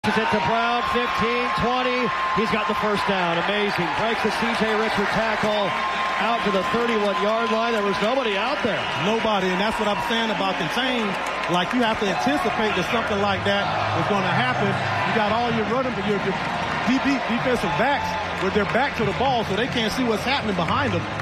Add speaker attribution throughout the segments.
Speaker 1: It to Brown, 15, 20. He's got the first down. Amazing. Breaks the C.J. Richard tackle out to the 31-yard line. There was nobody out there.
Speaker 2: Nobody, and that's what I'm saying about contain. Like, you have to anticipate that something like that is going to happen. You got all your running, but your defensive backs with their back to the ball, so they can't see what's happening behind them.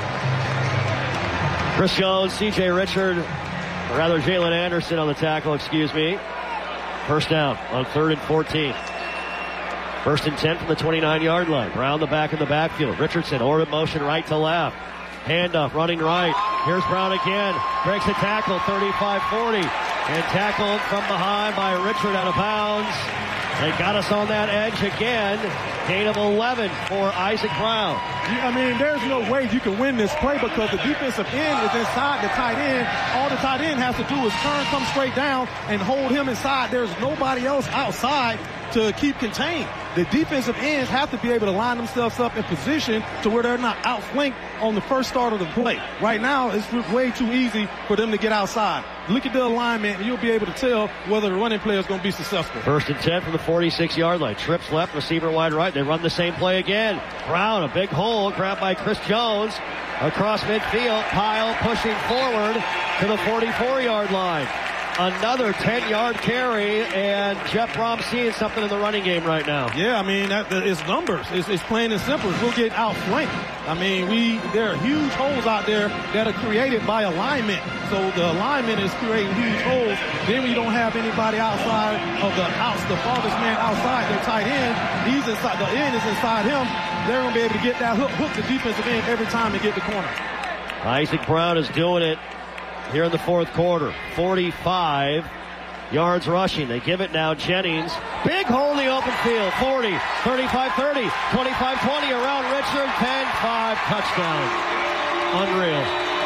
Speaker 1: Chris Jones, C.J. Richard, or rather Jalen Anderson on the tackle, excuse me. First down on 3rd and 14. 1st and 10 from the 29-yard line. Brown the back in the backfield. Richardson, orbit motion right to left. Handoff, running right. Here's Brown again. Breaks a tackle, 35-40. And tackled from behind by Richard out of bounds. They got us on that edge again. Gain of 11 for Isaac Brown.
Speaker 2: I mean, there's no way you can win this play because the defensive end is inside the tight end. All the tight end has to do is turn, come straight down, and hold him inside. There's nobody else outside to keep contained. The defensive ends have to be able to line themselves up in position to where they're not outflanked on the first start of the play. Right now, it's way too easy for them to get outside. Look at the alignment, and you'll be able to tell whether the running play is going to be successful.
Speaker 1: 1st and 10 from the 46-yard line. Trips left, receiver wide right. They run the same play again. Brown, a big hole, grabbed by Chris Jones. Across midfield, Pyle pushing forward to the 44-yard line. Another 10-yard carry, and Jeff Brom seeing something in the running game right now.
Speaker 2: Yeah, I mean, it's numbers. It's plain and simple. We'll get outflanked. I mean, there are huge holes out there that are created by alignment. So the alignment is creating huge holes. Then we don't have anybody outside of the farthest man outside, their tight end. He's inside. The end is inside him. They're going to be able to get that hook the defensive end every time they get the corner.
Speaker 1: Isaac Brown is doing it here in the 4th quarter. 45 yards rushing. They give it now. Jennings. Big hole in the open field. 40, 35-30, 25-20 around Richard. 10-5 touchdown. Unreal.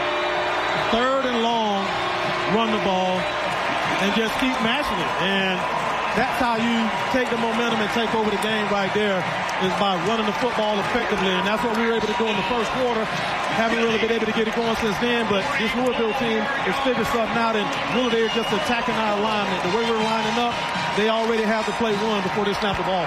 Speaker 2: 3rd and long. Run the ball and just keep mashing it. And that's how you take the momentum and take over the game right there, is by running the football effectively. And that's what we were able to do in the 1st quarter. Haven't really been able to get it going since then, but this Louisville team has figured something out, and really they're just attacking our alignment. The way we're lining up, they already have the play run before they snap the ball.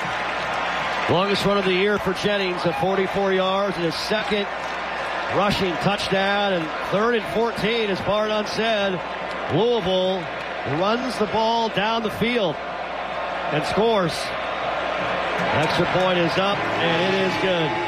Speaker 1: Longest run of the year for Jennings at 44 yards, and his 2nd rushing touchdown, and 3rd and 14, as Bardon said. Louisville runs the ball down the field and scores. Extra point is up, and it is good.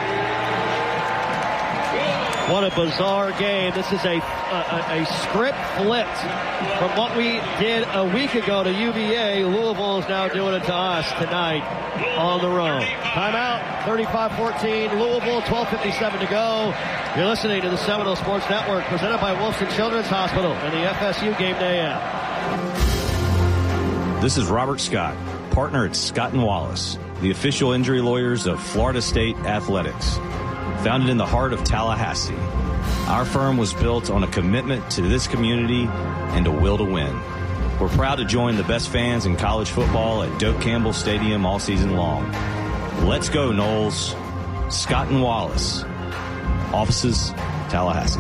Speaker 1: What a bizarre game. This is a script flipped from what we did a week ago to UVA. Louisville is now doing it to us tonight on the road. Timeout, 35-14. Louisville, 12:57 to go. You're listening to the Seminole Sports Network, presented by Wilson Children's Hospital and the FSU Game Day app.
Speaker 3: This is Robert Scott, partner at Scott & Wallace, the official injury lawyers of Florida State Athletics. Founded in the heart of Tallahassee, our firm was built on a commitment to this community and a will to win. We're proud to join the best fans in college football at Doak Campbell Stadium all season long. Let's go, Noles. Scott & Wallace. Offices, Tallahassee.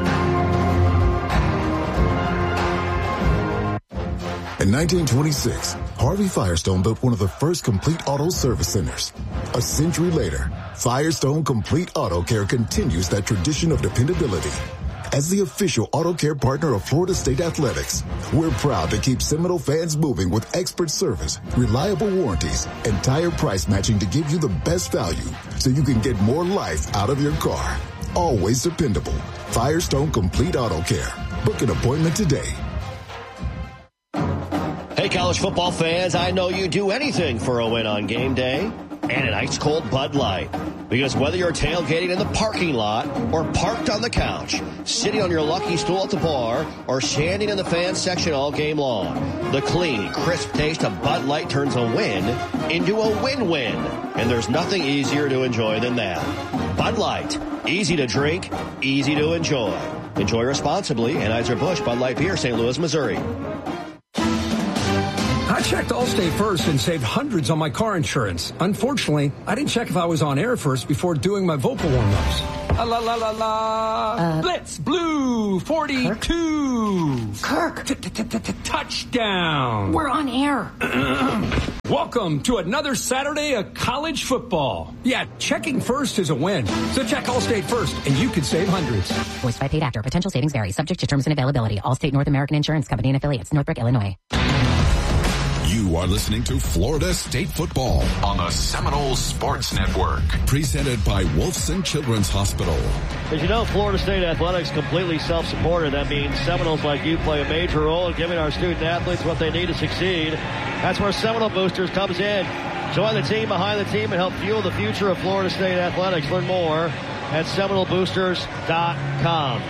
Speaker 4: In 1926, Harvey Firestone built one of the first complete auto service centers. A century later, Firestone Complete Auto Care continues that tradition of dependability. As the official auto care partner of Florida State Athletics, we're proud to keep Seminole fans moving with expert service, reliable warranties, and tire price matching to give you the best value so you can get more life out of your car. Always dependable. Firestone Complete Auto Care. Book an appointment today.
Speaker 1: Hey, college football fans, I know you do anything for a win on game day. And an ice-cold Bud Light. Because whether you're tailgating in the parking lot or parked on the couch, sitting on your lucky stool at the bar, or standing in the fan section all game long, the clean, crisp taste of Bud Light turns a win into a win-win. And there's nothing easier to enjoy than that. Bud Light. Easy to drink, easy to enjoy. Enjoy responsibly. Anheuser-Busch Bud Light Beer, St. Louis, Missouri.
Speaker 5: I checked Allstate first and saved hundreds on my car insurance. Unfortunately, I didn't check if I was on air first before doing my vocal warm-ups. La la la la. Blitz Blue 42.
Speaker 6: Kirk.
Speaker 5: Touchdown.
Speaker 6: We're on air.
Speaker 5: Welcome to another Saturday of college football. Yeah, checking first is a win. So check Allstate first, and you could save hundreds.
Speaker 6: Voiced by paid actor. Potential savings vary. Subject to terms and availability. Allstate North American Insurance Company and affiliates. Northbrook, Illinois.
Speaker 7: You are listening to Florida State Football on the Seminole Sports Network. Presented by Wolfson Children's Hospital.
Speaker 1: As you know, Florida State Athletics completely self-supported. That means Seminoles like you play a major role in giving our student athletes what they need to succeed. That's where Seminole Boosters comes in. Join the team behind the team and help fuel the future of Florida State Athletics. Learn more at SeminoleBoosters.com.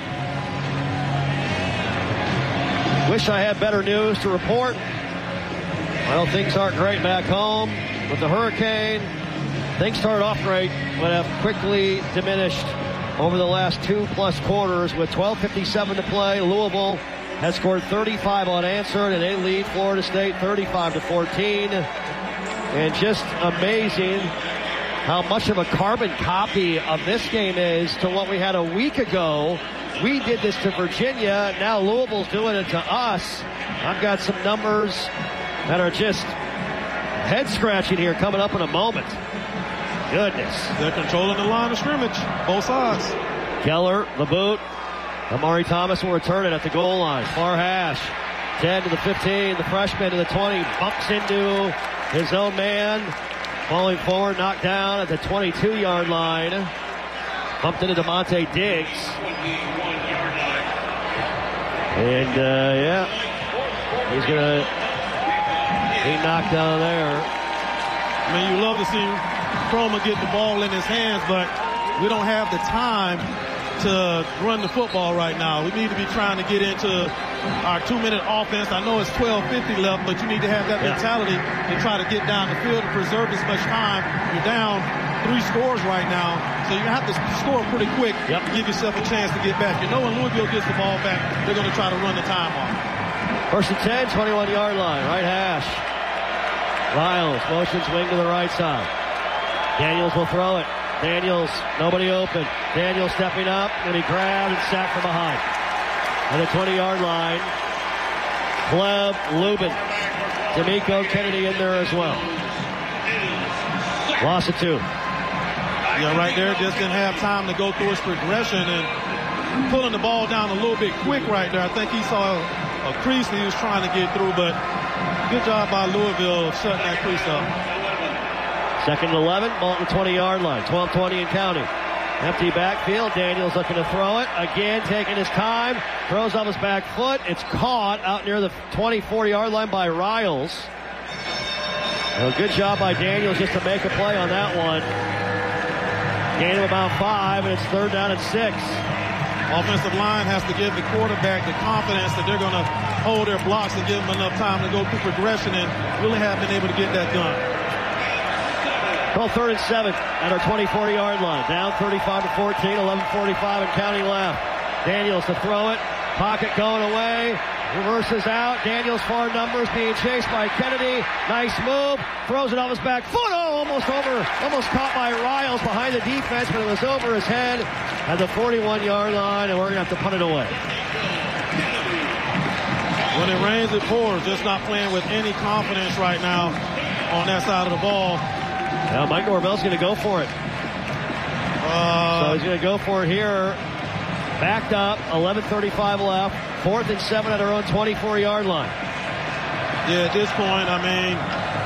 Speaker 1: Wish I had better news to report. Well, things aren't great back home with the hurricane. Things started off great, but have quickly diminished over the last 2+ quarters. With 12:57 to play, Louisville has scored 35 unanswered, and they lead Florida State 35-14. And just amazing how much of a carbon copy of this game is to what we had a week ago. We did this to Virginia. Now Louisville's doing it to us. I've got some numbers that are just head-scratching here coming up in a moment. Goodness.
Speaker 2: They're controlling the line of scrimmage, both sides.
Speaker 1: Keller, the boot. Amari Thomas will return it at the goal line. Far hash. 10 to the 15. The freshman to the 20. Bumps into his own man. Falling forward, knocked down at the 22-yard line. Bumped into DeMonte Diggs. And, he's going to be knocked down there.
Speaker 2: I mean, you love to see Croma get the ball in his hands, but we don't have the time to run the football right now. We need to be trying to get into our 2-minute offense. I know it's 12:50 left, but you need to have that mentality to try to get down the field and preserve as much time. You're down 3 scores right now, so you have to score pretty quick to give yourself a chance to get back. You know when Louisville gets the ball back, they're going to try to run the time off.
Speaker 1: First and 10, 21-yard line, right hash. Lyles motions wing to the right side. Daniels will throw it. Daniels, nobody open. Daniels stepping up, and he grabbed and sacked from behind. At the 20-yard line, Gleb, Lubin, D'Amico Kennedy in there as well. Loss of 2.
Speaker 2: Yeah, right there, just didn't have time to go through his progression and pulling the ball down a little bit quick right there. I think he saw a crease that he was trying to get through, but good job by Louisville of shutting that crease up.
Speaker 1: Second and 11, ball at the 20-yard line, 12-20 and counting. Empty backfield, Daniels looking to throw it. Again, taking his time, throws off his back foot. It's caught out near the 24-yard line by Riles. Well, good job by Daniels just to make a play on that one. Gain of about 5, and it's 3rd down and 6.
Speaker 2: Offensive line has to give the quarterback the confidence that they're going to hold their blocks and give them enough time to go through progression, and really have been able to get that done.
Speaker 1: Well, 3rd and 7 at our 24-yard line. Down 35-14, 11:45 and counting left. Daniels to throw it. Pocket going away. Reverses out. Daniels far numbers being chased by Kennedy. Nice move. Throws it off his back foot. Oh, almost caught by Riles behind the defense, but it was over his head at the 41-yard line, and we're going to have to punt it away.
Speaker 2: When it rains, it pours. Just not playing with any confidence right now on that side of the ball.
Speaker 1: Now Mike Norvell's going to go for it. So he's going to go for it here. Backed up, 11:35 left. 4th and 7 at our own 24-yard line.
Speaker 2: Yeah, at this point, I mean,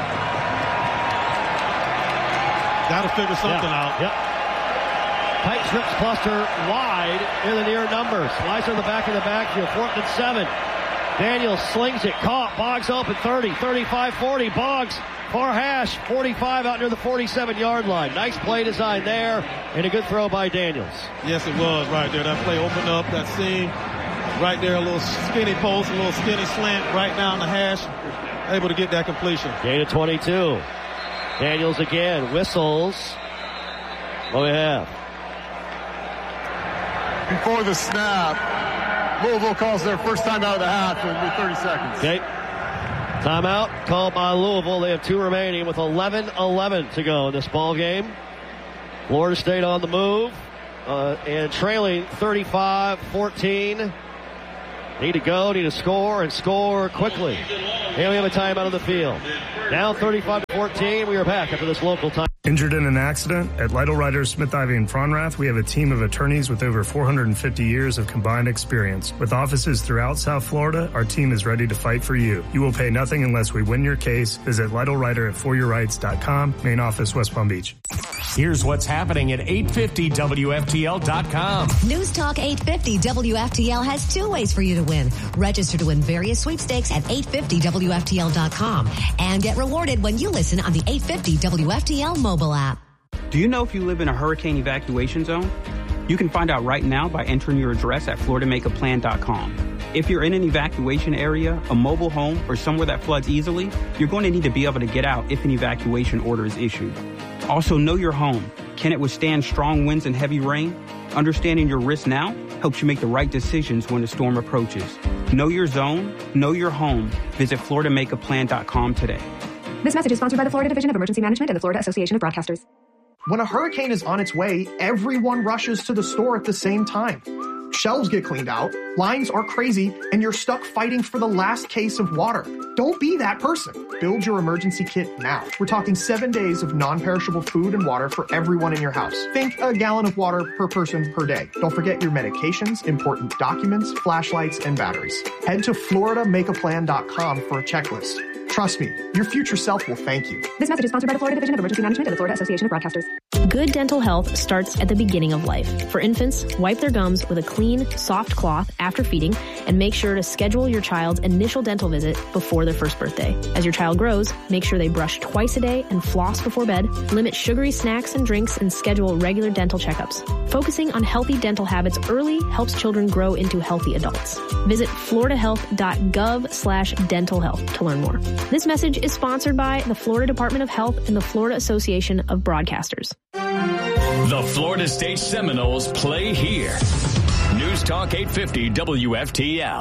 Speaker 2: got to figure something out.
Speaker 1: Yep. Tight strips cluster wide near the near numbers. Slicer in the back of the backfield. 4th and 7. Daniels slings it, caught. Boggs open 30, 35, 40. Boggs, far hash, 45 out near the 47-yard line. Nice play design there, and a good throw by Daniels.
Speaker 2: Yes, it was right there. That play opened up that seam. Right there, a little skinny post, a little skinny slant right down the hash. Able to get that completion.
Speaker 1: Gain of 22. Daniels again, whistles. What do we have?
Speaker 8: Before the snap, Louisville calls their first time out of the half. It'll be 30 seconds.
Speaker 1: Okay. Timeout called by Louisville. They have 2 remaining with 11:11 to go in this ball game. Florida State on the move and trailing 35-14. Need to go, need to score, and score quickly. Here we have a timeout on the field. Down 35-14. We are back after this local time.
Speaker 9: Injured in an accident? At Lytle Writers, Smith, Ivy, and Fronrath, we have a team of attorneys with over 450 years of combined experience. With offices throughout South Florida, our team is ready to fight for you. You will pay nothing unless we win your case. Visit Lytle Writer at foryourrights.com, main office, West Palm Beach.
Speaker 10: Here's what's happening at 850WFTL.com.
Speaker 11: News Talk 850 WFTL has two ways for you to win. Register to win various sweepstakes at 850WFTL.com and get rewarded when you listen on the 850 WFTL mobile app.
Speaker 12: Do you know if you live in a hurricane evacuation zone? You can find out right now by entering your address at FloridaMakeAPlan.com. If you're in an evacuation area, a mobile home, or somewhere that floods easily, you're going to need to be able to get out if an evacuation order is issued. Also, know your home. Can it withstand strong winds and heavy rain? Understanding your risk now helps you make the right decisions when a storm approaches. Know your zone, know your home. Visit FloridaMakeAPlan.com today.
Speaker 13: This message is sponsored by the Florida Division of Emergency Management and the Florida Association of Broadcasters.
Speaker 14: When a hurricane is on its way, everyone rushes to the store at the same time. Shelves get cleaned out, lines are crazy, and you're stuck fighting for the last case of water. Don't be that person. Build your emergency kit now. We're talking 7 days of non-perishable food and water for everyone in your house. Think a gallon of water per person per day. Don't forget your medications, important documents, flashlights, and batteries. Head to FloridaMakeAPlan.com for a checklist. Trust me, your future self will thank you.
Speaker 13: This message is sponsored by the Florida Division of Emergency Management and the Florida Association of Broadcasters.
Speaker 15: Good dental health starts at the beginning of life. For infants, wipe their gums with a clean, soft cloth after feeding, and make sure to schedule your child's initial dental visit before their first birthday. As your child grows, make sure they brush twice a day and floss before bed, limit sugary snacks and drinks, and schedule regular dental checkups. Focusing on healthy dental habits early helps children grow into healthy adults. Visit floridahealth.gov/dental health to learn more. This message is sponsored by the Florida Department of Health and the Florida Association of Broadcasters.
Speaker 10: The Florida State Seminoles play here. News Talk 850 WFTL.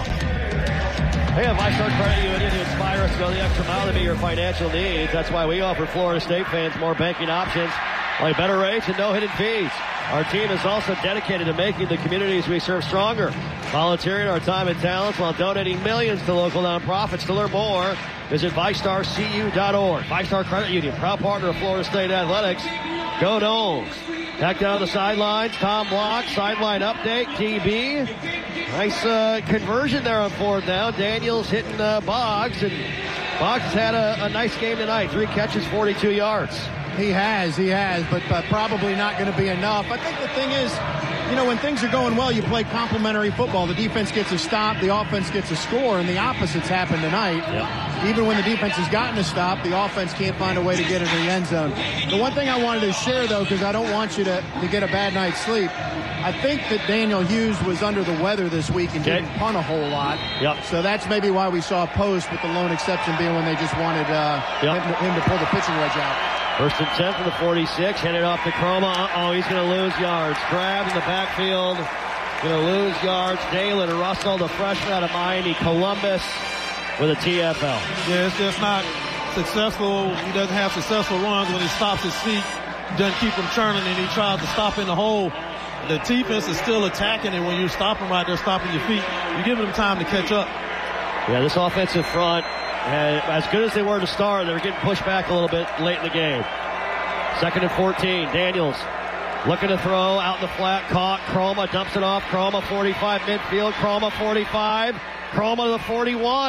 Speaker 1: Hey, if VyStar Credit Union to inspire us to go the extra mile to meet your financial needs. That's why we offer Florida State fans more banking options, like better rates and no hidden fees. Our team is also dedicated to making the communities we serve stronger, volunteering our time and talents while donating millions to local nonprofits. To learn more, visit VyStarCU.org. VyStar Credit Union, proud partner of Florida State Athletics. Go Domes. Back down the sidelines, Tom Block, sideline update, DB. Nice conversion there on fourth down. Daniels hitting Boggs, and Boggs has had a nice game tonight. 3 catches, 42 yards.
Speaker 16: He has, but probably not going to be enough. I think the thing is, when things are going well, you play complementary football. The defense gets a stop, the offense gets a score, and the opposite's happened tonight. Yep. Even when the defense has gotten a stop, the offense can't find a way to get into the end zone. The one thing I wanted to share, though, because I don't want you to get a bad night's sleep, I think that Daniel Hughes was under the weather this week and didn't punt a whole lot.
Speaker 1: Yep.
Speaker 16: So that's maybe why we saw a post, with the lone exception being when they just wanted him to pull the pitching wedge out.
Speaker 1: First and 10 from the 46, headed off to Chroma. He's going to lose yards. Grabbed in the backfield. Going to lose yards. Dalen Russell, the freshman out of Miami Columbus, with a TFL.
Speaker 2: Yeah, it's just not successful. He doesn't have successful runs when he stops his feet. Doesn't keep him turning, and he tries to stop in the hole. The defense is still attacking, and when you stop him right there, stopping your feet, you're giving him time to catch up.
Speaker 1: Yeah, this offensive front, as good as they were to start, they were getting pushed back a little bit late in the game. 2nd and 14. Daniels looking to throw out in the flat. Caught. Chroma dumps it off. Chroma 45 midfield. Chroma 45. Chroma to the 41.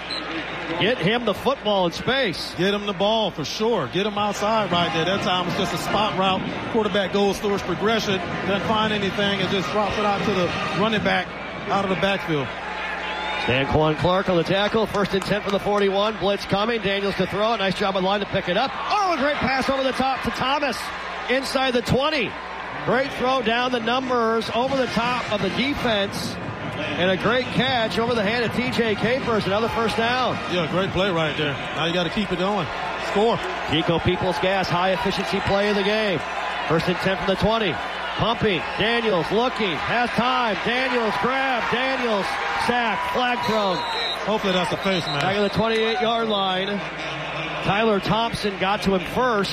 Speaker 1: Get him the football in space.
Speaker 2: Get him the ball for sure. Get him outside right there. That time it's just a spot route. Quarterback goes through his progression, doesn't find anything, and just drops it out to the running back out of the backfield.
Speaker 1: Stanquan Clark on the tackle. 1st and 10 for the 41. Blitz coming. Daniels to throw. Nice job on line to pick it up. Oh, a great pass over the top to Thomas inside the 20. Great throw down the numbers over the top of the defense. And a great catch over the hand of TJ Capers. Another first down.
Speaker 2: Yeah, great play right there. Now you got to keep it going. Score.
Speaker 1: Chico Peoples-Gas, high efficiency play of the game. 1st and 10 from the 20. Pumping. Daniels looking. Has time. Daniels grab. Daniels sack. Flag thrown.
Speaker 2: Hopefully that's a face mask.
Speaker 1: Back at the 28-yard line. Tyler Thompson got to him first.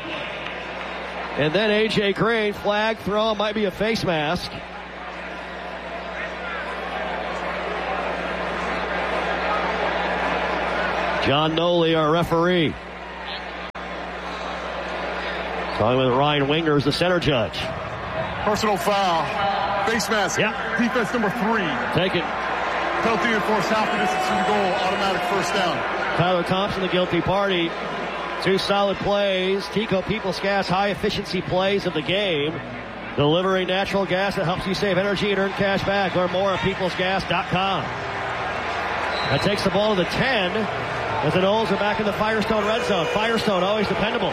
Speaker 1: And then A.J. Green. Flag thrown. Might be a face mask. John Noley, our referee. Talking with Ryan Wingers, the center judge.
Speaker 8: Personal foul. Face mask.
Speaker 1: Yeah.
Speaker 8: Defense number 3.
Speaker 1: Take it.
Speaker 8: Penalty enforced half the distance from the goal. Automatic first down.
Speaker 1: Tyler Thompson, the guilty party. 2 solid plays. Tico Peoples Gas, high-efficiency plays of the game. Delivering natural gas that helps you save energy and earn cash back. Learn more at peoplesgas.com. That takes the ball to the 10 as the Noles are back in the Firestone red zone. Firestone, always dependable.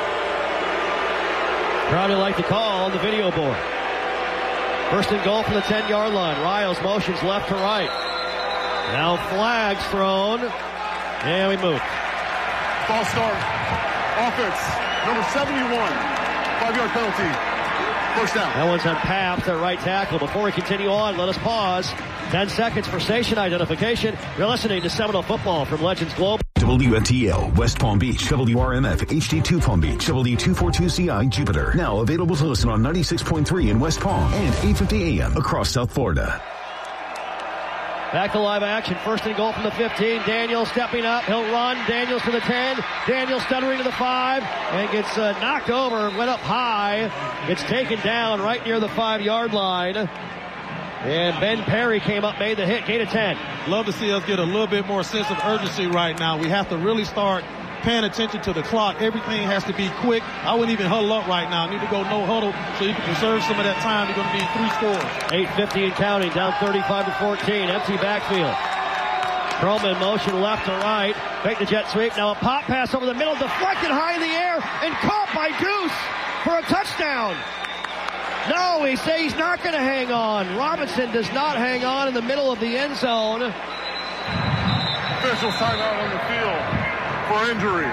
Speaker 1: Probably like the call on the video board. First and goal from the 10-yard line. Riles motions left to right. Now flags thrown. And we move.
Speaker 8: Ball start. Offense. Number 71. 5-yard penalty. First down.
Speaker 1: That one's on Paps at right tackle. Before we continue on, let us pause. 10 seconds for station identification. You're listening to Seminole Football from Legends Global.
Speaker 17: WFTL, West Palm Beach, WRMF, HD2 Palm Beach, W242CI, Jupiter. Now available to listen on 96.3 in West Palm and 850 AM across South Florida.
Speaker 1: Back to live action. First and goal from the 15. Daniels stepping up. He'll run. Daniels to the 10. Daniels stuttering to the 5 and gets knocked over. Went up high. Gets taken down right near the 5-yard line. And Ben Perry came up, made the hit. Gain of 10.
Speaker 2: Love to see us get a little bit more sense of urgency right now. We have to really start paying attention to the clock. Everything has to be quick. I wouldn't even huddle up right now. I need to go no huddle so you can preserve some of that time. You're going to need 3 scores.
Speaker 1: 8:50 and counting, down 35-14. Empty backfield. Perlman motion left to right. Fake the jet sweep. Now a pop pass over the middle, deflected high in the air and caught by Deuce for a touchdown. No, he says he's not going to hang on. Robinson does not hang on in the middle of the end zone.
Speaker 8: Official timeout on the field for injury.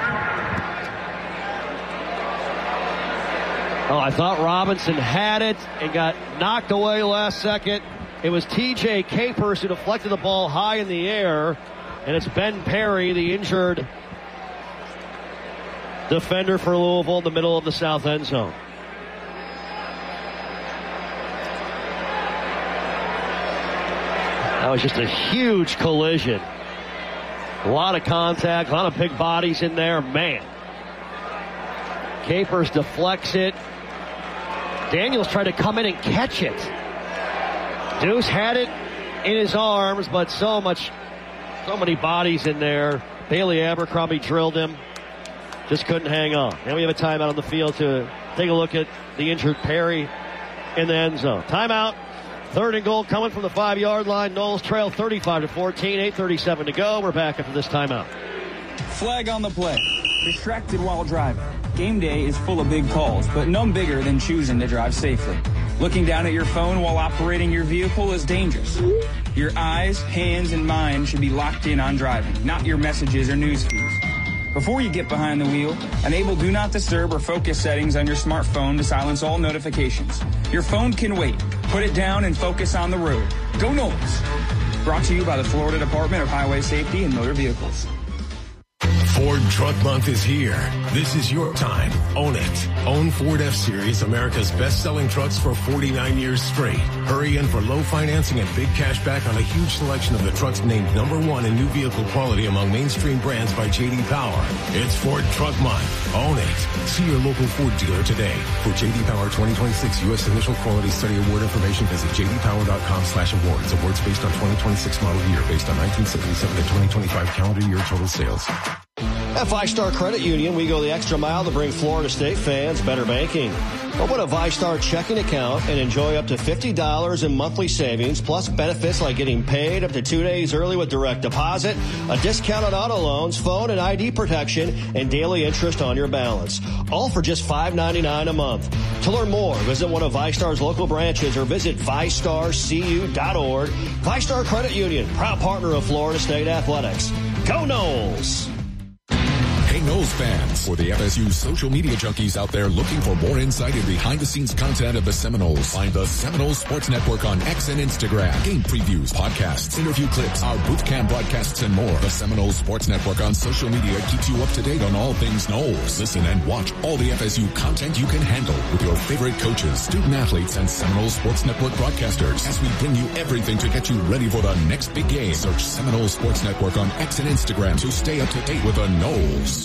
Speaker 1: Oh, I thought Robinson had it and got knocked away last second. It was TJ Capers who deflected the ball high in the air, and it's Ben Perry, the injured defender for Louisville, in the middle of the south end zone. That was just a huge collision. A lot of contact, a lot of big bodies in there. Man. Capers deflects it. Daniels tried to come in and catch it. Deuce had it in his arms, but so many bodies in there. Bailey Abercrombie drilled him. Just couldn't hang on. Now we have a timeout on the field to take a look at the injured Perry in the end zone. Timeout. Third and goal coming from the 5-yard line. Noles trail 35-14, 8:37 to go. We're back after this timeout.
Speaker 18: Flag on the play. Distracted while driving. Game day is full of big calls, but none bigger than choosing to drive safely. Looking down at your phone while operating your vehicle is dangerous. Your eyes, hands, and mind should be locked in on driving, not your messages or news feeds. Before you get behind the wheel, enable Do Not Disturb or Focus settings on your smartphone to silence all notifications. Your phone can wait. Put it down and focus on the road. Go Noles! Brought to you by the Florida Department of Highway Safety and Motor Vehicles.
Speaker 7: Ford Truck Month is here. This is your time. Own it. Own Ford F-Series, America's best-selling trucks for 49 years straight. Hurry in for low financing and big cash back on a huge selection of the trucks named #1 in new vehicle quality among mainstream brands by J.D. Power. It's Ford Truck Month. Own it. See your local Ford dealer today. For J.D. Power 2026 U.S. Initial Quality Study Award information, visit jdpower.com/awards. Awards based on 2026 model year, based on 1977 to 2025 calendar year total sales.
Speaker 1: At VyStar Credit Union, we go the extra mile to bring Florida State fans better banking. Open a VyStar checking account and enjoy up to $50 in monthly savings, plus benefits like getting paid up to 2 days early with direct deposit, a discount on auto loans, phone and ID protection, and daily interest on your balance. All for just $5.99 a month. To learn more, visit one of VyStar's local branches or visit VyStarCU.org. VyStar Credit Union, proud partner of Florida State Athletics. Go Noles!
Speaker 19: Hey, Noles fans, for the FSU social media junkies out there looking for more insight and behind-the-scenes content of the Seminoles, find the Seminoles Sports Network on X and Instagram. Game previews, podcasts, interview clips, our booth cam broadcasts, and more. The Seminoles Sports Network on social media keeps you up to date on all things Noles. Listen and watch all the FSU content you can handle with your favorite coaches, student-athletes, and Seminoles Sports Network broadcasters as we bring you everything to get you ready for the next big game. Search Seminoles Sports Network on X and Instagram to stay up to date with the Noles.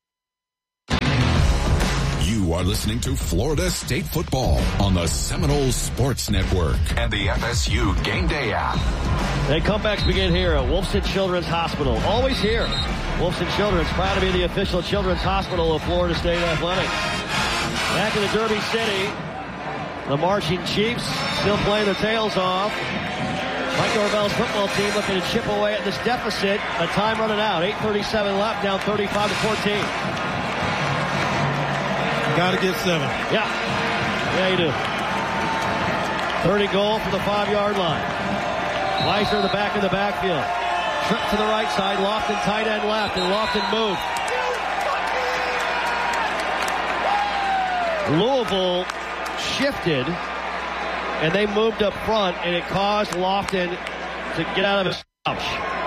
Speaker 19: You are listening to Florida State football on the Seminoles Sports Network and the FSU Game Day app.
Speaker 1: And comebacks begin here at Wolfson Children's Hospital. Always here. Wolfson Children's, proud to be the official children's hospital of Florida State Athletics. Back in the Derby City, the Marching Chiefs still playing their tails off. Mike Norvell's football team looking to chip away at this deficit. A time running out. 8:37 left, down 35-14.
Speaker 2: Got to get 7.
Speaker 1: Yeah. Yeah, you do. 30 goal from the 5-yard line. Weiser in the back of the backfield. Trip to the right side. Lofton tight end left, and Lofton moved. Louisville shifted, and they moved up front, and it caused Lofton to get out of his couch.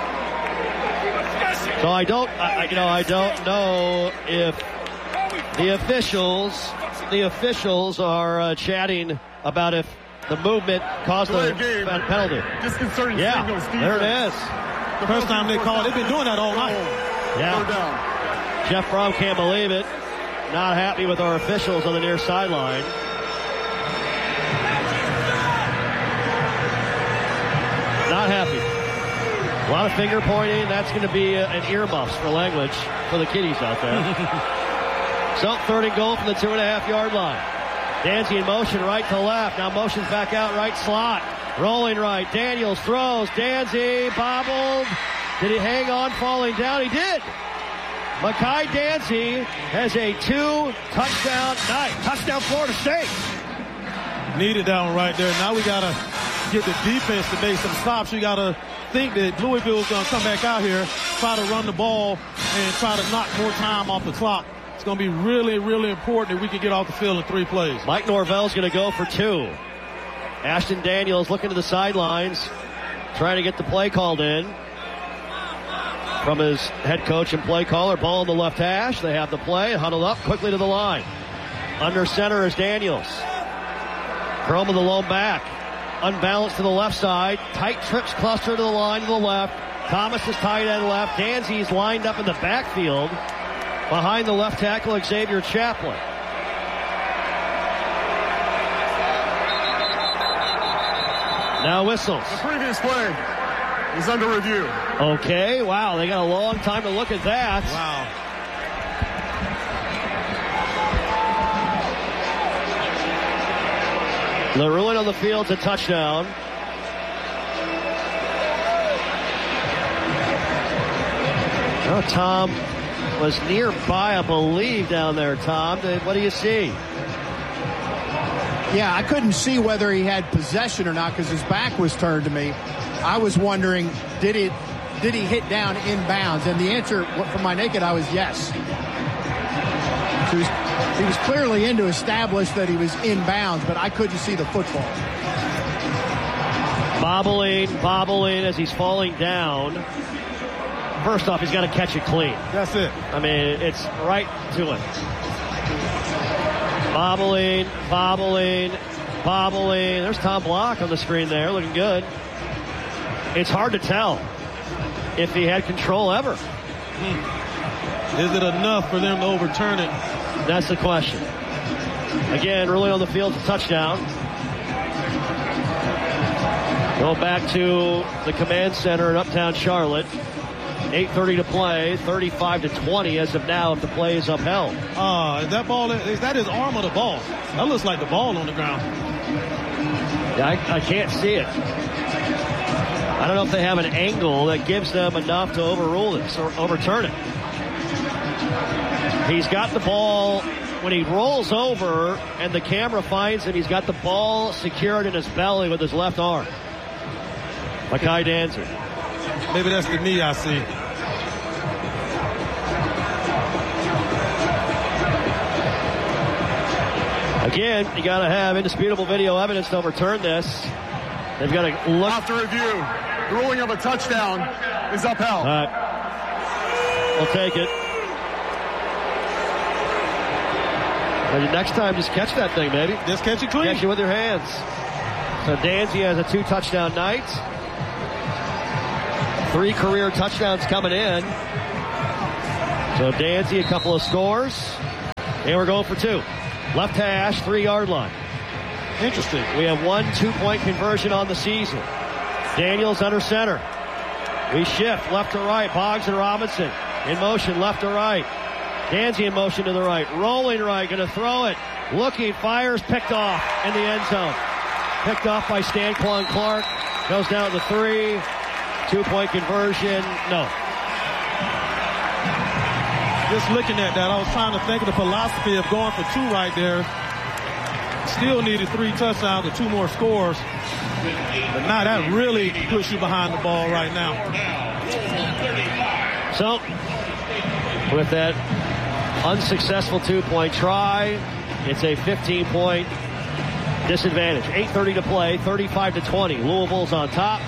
Speaker 1: So I don't know if the officials are chatting about if the movement caused the penalty.
Speaker 8: Disconcerting signals.
Speaker 1: There it is.
Speaker 2: First time they called. They've been doing that all night.
Speaker 1: Yeah. Jeff Fromm can't believe it. Not happy with our officials on the near sideline. Not happy. A lot of finger pointing. That's going to be an earmuffs for language for the kiddies out there. So, 3rd and goal from the 2.5-yard line. Danzy in motion right to left. Now motions back out right slot. Rolling right. Daniels throws. Danzy bobbled. Did he hang on falling down? He did. Makai Danzy has a 2-touchdown night. Touchdown Florida State.
Speaker 2: Needed that one right there. Now we got to get the defense to make some stops. You got to think that Louisville's going to come back out here, try to run the ball, and try to knock more time off the clock. It's going to be really, really important that we can get off the field in 3 plays.
Speaker 1: Mike Norvell's going to go for 2. Ashton Daniels looking to the sidelines, trying to get the play called in from his head coach and play caller. Ball on the left hash. They have the play, huddled up quickly to the line. Under center is Daniels. Chrome with the lone back. Unbalanced to the left side. Tight trips cluster to the line to the left. Thomas is tight end left. Danzy's lined up in the backfield behind the left tackle, Xavier Chaplin. Now whistles.
Speaker 8: The previous play is under review.
Speaker 1: Okay, wow, they got a long time to look at that.
Speaker 2: Wow.
Speaker 1: LaRuin on the field's a touchdown. Oh, Tom was nearby, I believe, down there, Tom. What do you see?
Speaker 16: Yeah, I couldn't see whether he had possession or not because his back was turned to me. I was wondering, did he hit down inbounds? And the answer from my naked eye was yes. So he was clearly in to establish that he was inbounds, but I couldn't see the football.
Speaker 1: Bobbling as he's falling down. First off, he's got to catch it clean.
Speaker 2: That's it.
Speaker 1: I mean, it's right to him. Bobbling. There's Tom Block on the screen there, looking good. It's hard to tell if he had control ever.
Speaker 2: Is it enough for them to overturn it?
Speaker 1: That's the question. Again, early on the field, it's a touchdown. Go back to the command center in Uptown Charlotte. 8:30 to play, 35-20 as of now if the play is upheld.
Speaker 2: Is that his arm or the ball? That looks like the ball on the ground.
Speaker 1: Yeah, I can't see it. I don't know if they have an angle that gives them enough to overrule this or overturn it. He's got the ball when he rolls over and the camera finds him. He's got the ball secured in his belly with his left arm. Makai Danzy.
Speaker 2: Maybe that's the knee I see.
Speaker 1: Again, you got to have indisputable video evidence to overturn this. They've got to look.
Speaker 8: After review, the ruling of a touchdown is upheld.
Speaker 1: All right. We'll take it. And next time, just catch that thing, baby.
Speaker 2: Just catch it clean.
Speaker 1: Catch it with your hands. So Danzy has a 2-touchdown night. 3 career touchdowns coming in. So Danzy, a couple of scores. And we're going for 2. Left hash, 3-yard line.
Speaker 2: Interesting.
Speaker 1: We have 1 2-point conversion on the season. Daniels under center. We shift left to right. Boggs and Robinson in motion left to right. Danzy in motion to the right. Rolling right. Going to throw it. Looking. Fires. Picked off in the end zone. Picked off by Stanquan Clark. Goes down to 3. 2-point conversion. No.
Speaker 2: Just looking at that, I was trying to think of the philosophy of going for 2 right there. Still needed 3 touchdowns or 2 more scores. But now that really puts you behind the ball right now.
Speaker 1: So, with that unsuccessful 2-point try, it's a 15-point disadvantage. 8:30 to play, 35-20. Louisville's on top.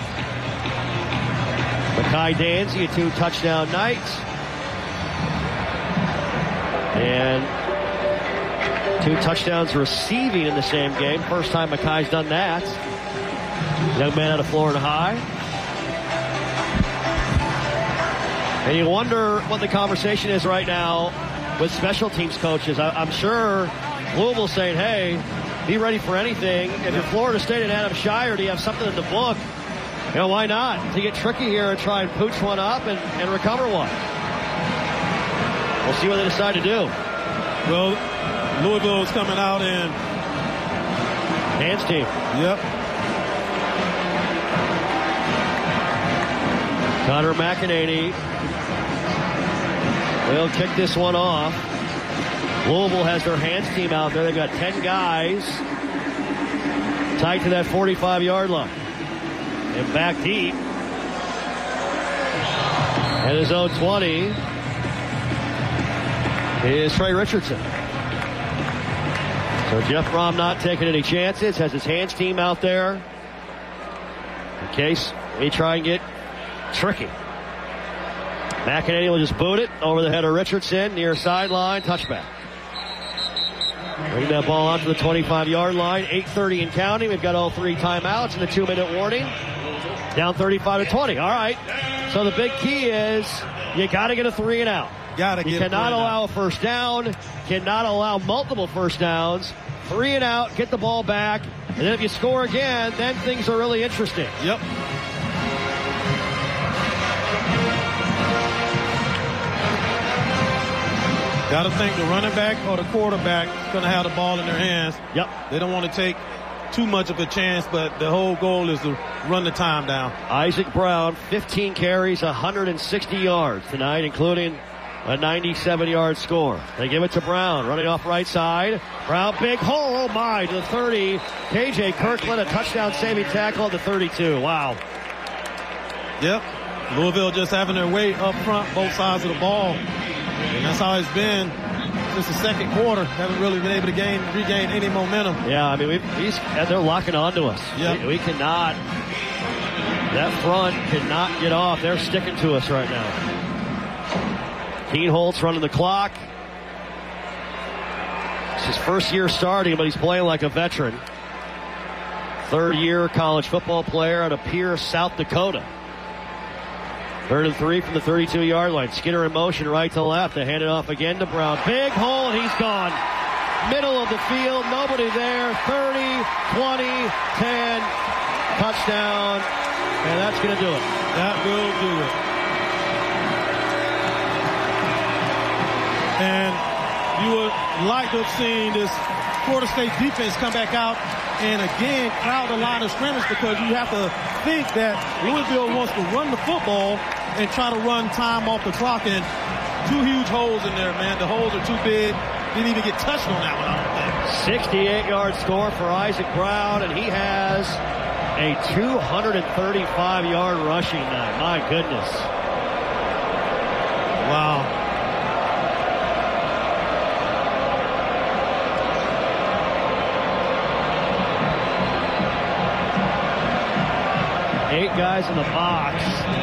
Speaker 1: Makai Danzy, a 2-touchdown night. And 2 touchdowns receiving in the same game. First time Makai's done that. Young man out of Florida High. And you wonder what the conversation is right now with special teams coaches. I'm sure Louisville's saying, hey, be ready for anything. If you're Florida State and Adam Shire, do you have something in the book? You know, why not? To get tricky here and try and pooch one up and recover one. We'll see what they decide to do.
Speaker 2: Well, Louisville is coming out in
Speaker 1: hands team.
Speaker 2: Yep.
Speaker 1: Connor McEnany will kick this one off. Louisville has their hands team out there. They've got 10 guys tied to that 45-yard line. And back deep. At his own 20 is Trey Richardson. So Jeff Brom not taking any chances. Has his hands team out there in case we try and get tricky. McEnany will just boot it over the head of Richardson near sideline. Touchback. Bring that ball out to the 25-yard line. 8:30 and counting. We've got all 3 timeouts and the 2-minute warning. Down 35-20. All right. So the big key is you got to get a 3 and out. You cannot allow a first down. Cannot allow multiple first downs. 3 and out. Get the ball back. And then if you score again, then things are really interesting.
Speaker 2: Yep. Got to think the running back or the quarterback is going to have the ball in their hands.
Speaker 1: Yep.
Speaker 2: They don't want to take too much of a chance, but the whole goal is to run the time down.
Speaker 1: Isaac Brown, 15 carries, 160 yards tonight, including a 97-yard score. They give it to Brown, running off right side. Brown, big hole, oh my, to the 30. KJ Kirkland, a touchdown saving tackle at the 32. Wow.
Speaker 2: Yep. Louisville just having their way up front, both sides of the ball. And that's how it's been since the second quarter. Haven't really been able to regain any momentum.
Speaker 1: Yeah, I mean, they're locking onto us.
Speaker 2: Yep.
Speaker 1: We cannot, that front cannot get off. They're sticking to us right now. Keen Holtz running the clock. It's his first year starting, but he's playing like a veteran. 3rd-year college football player out of Pierce, South Dakota. 3rd and 3 from the 32-yard line. Skinner in motion right to left. They hand it off again to Brown. Big hole, and he's gone. Middle of the field, nobody there. 30, 20, 10, touchdown. And that's going to do it.
Speaker 2: That will do it. And you would like to have seen this Florida State defense come back out and again crowd the line of scrimmage, because you have to think that Louisville wants to run the football and try to run time off the clock, and 2 huge holes in there, man. The holes are too big. Didn't even get touched on that one, I don't think.
Speaker 1: 68-yard score for Isaac Brown, and he has a 235-yard rushing night. My goodness.
Speaker 2: Wow.
Speaker 1: guys in the box.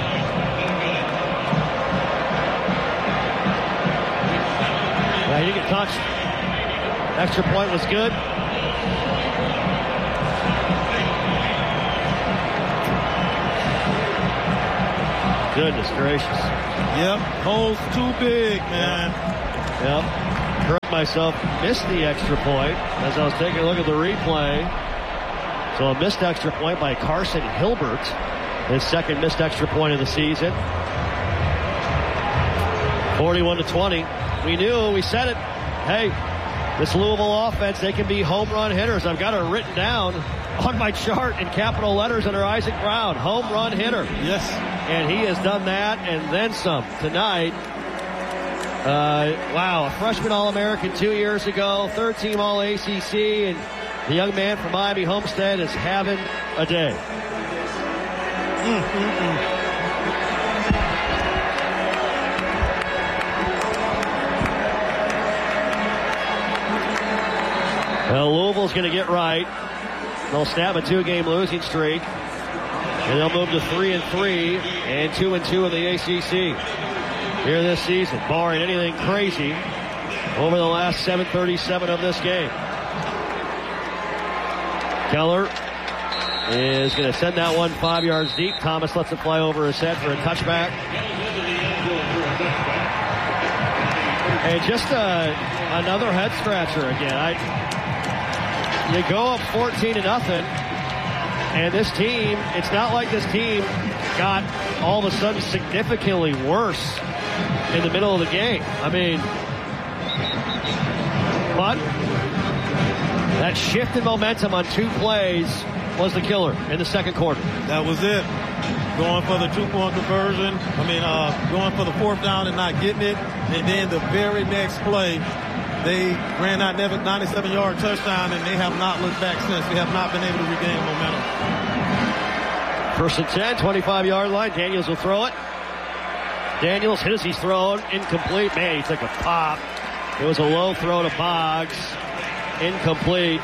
Speaker 1: Yeah, he didn't get touched. Extra point was good. Goodness gracious.
Speaker 2: Yep, hole's too big, man.
Speaker 1: Yep. Correct myself, missed the extra point as I was taking a look at the replay. So a missed extra point by Carson Hilbert. His second missed extra point of the season. 41-20. We said it. Hey, this Louisville offense, they can be home run hitters. I've got it written down on my chart in capital letters under Isaac Brown. Home run hitter.
Speaker 2: Yes.
Speaker 1: And he has done that and then some tonight. Wow, a freshman All-American 2 years ago, third-team All-ACC, and the young man from Miami Homestead is having a day. Well, Louisville's going to get right. They'll snap a 2-game losing streak, and they'll move to 3-3 and 2-2 in the ACC here this season, barring anything crazy over the last 7:37 of this game. Keller is going to send that one 5 yards deep. Thomas lets it fly over his head for a touchback. And just another head scratcher again. You go up 14-0, and this team, it's not like this team got all of a sudden significantly worse in the middle of the game. I mean, but that shift in momentum on 2 plays was the killer in the second quarter.
Speaker 2: That was it. Going for the 2-point conversion. Going for the 4th down and not getting it. And then the very next play, they ran that 97-yard touchdown, and they have not looked back since. They have not been able to regain momentum.
Speaker 1: 1st and 10, 25-yard line. Daniels will throw it. Daniels hit as he's thrown. Incomplete. Man, he took a pop. It was a low throw to Boggs. Incomplete.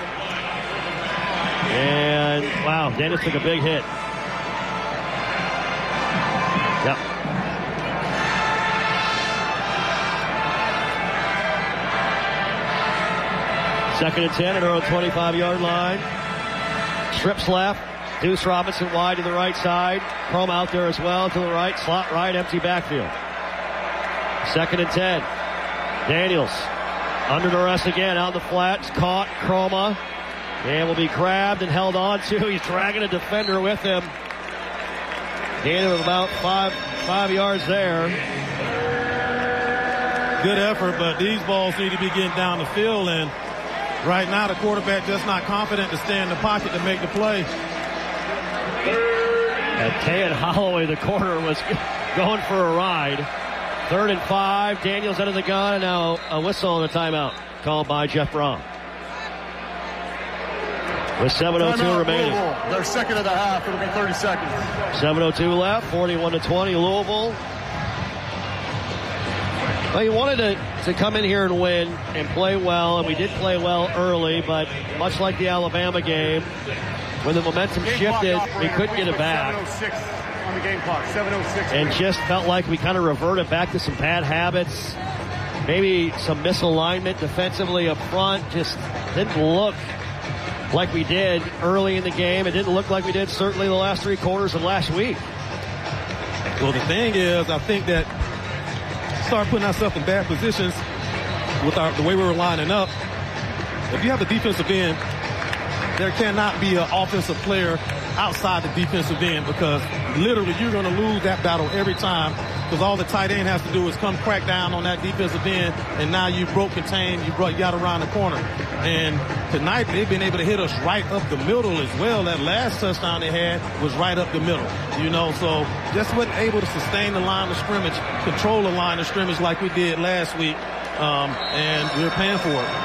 Speaker 1: And, wow, Daniels took a big hit. Yep. Second and 10 at their own 25-yard line. Strips left. Deuce Robinson wide to the right side. Chrome out there as well to the right. Slot right, empty backfield. Second and 10. Daniels under duress again out in the flats. Caught. Chroma. And will be grabbed and held on to. He's dragging a defender with him. Gain of about five yards there.
Speaker 2: Good effort, but these balls need to be getting down the field, and right now the quarterback just not confident to stay in the pocket to make the play.
Speaker 1: And Tayan Holloway, the corner, was going for a ride. 3rd and 5. Daniels out of the gun, and now a whistle and a timeout called by Jeff Braun. With 7:02 remaining.
Speaker 8: Their second of the half. It'll be 30 seconds.
Speaker 1: 7:02 left. 41-20 Louisville. Well, he wanted to come in here and win and play well, and we did play well early, but much like the Alabama game, when the momentum shifted, we couldn't get it back.
Speaker 8: 7:06 on the game clock. 7:06.
Speaker 1: And just felt like we kind of reverted back to some bad habits. Maybe some misalignment defensively up front. Just didn't look like we did early in the game. It didn't look like we did certainly the last 3 quarters of last week.
Speaker 2: Well, the thing is, I think that start putting ourselves in bad positions with the way we were lining up. If you have the defensive end, there cannot be an offensive player outside the defensive end, because literally you're going to lose that battle every time, because all the tight end has to do is come crack down on that defensive end, and now you broke contain, you got around the corner. And tonight they've been able to hit us right up the middle as well. That last touchdown they had was right up the middle, so just wasn't able to sustain the line of scrimmage, control the line of scrimmage like we did last week, and we're paying for it.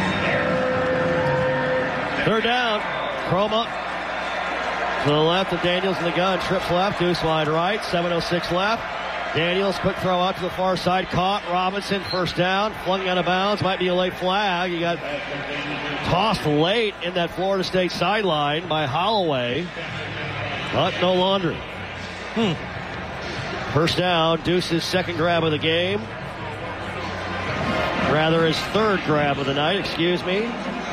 Speaker 1: 3rd down. Chroma to the left of Daniels in the gun. Trips left. Deuce wide right. 7:06 left. Daniels, quick throw out to the far side. Caught. Robinson, 1st down. Flung out of bounds. Might be a late flag. He got tossed late in that Florida State sideline by Holloway. But no laundry. First down, Deuce's second grab of the game. Rather, his third grab of the night, excuse me.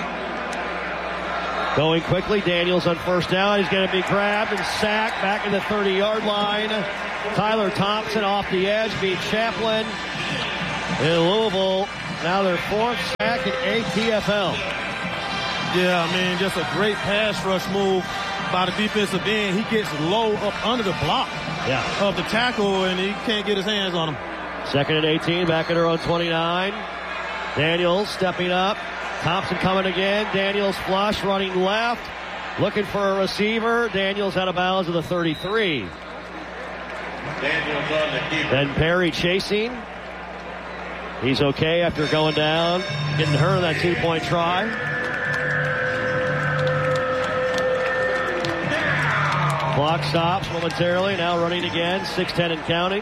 Speaker 1: Going quickly, Daniels on first down. He's going to be grabbed and sacked back in the 30-yard line. Tyler Thompson off the edge, beat Chaplin. In Louisville, now their fourth sack in ATFL.
Speaker 2: Yeah, I mean, just a great pass rush move by the defensive end. He gets low up under the block of the tackle, and he can't get his hands on him.
Speaker 1: Second and 18, back at their own 29. Daniels stepping up. Thompson coming again. Daniels flush, running left. Looking for a receiver. Daniels out of bounds of the 33. Then Perry chasing. He's okay after going down. Getting hurt on that 2-point try. Clock stops momentarily. Now running again. 6:10 and counting.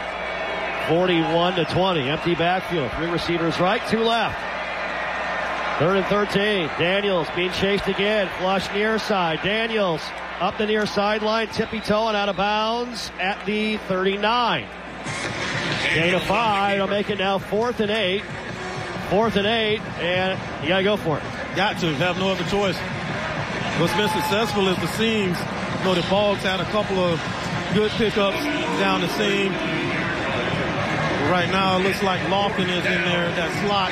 Speaker 1: 41-20. Empty backfield. 3 receivers right, 2 left. 3rd and 13. Daniels being chased again. Flush near side. Daniels up the near sideline. Tippy-toeing out of bounds at the 39. Gain of 5. It'll make it now 4th and 8. 4th and 8. And you got to go for it.
Speaker 2: Got to. Have no other choice. What's been successful is the seams. You know, the Boggs had a couple of good pickups down the seam. Right now, it looks like Lofton is in there, that slot.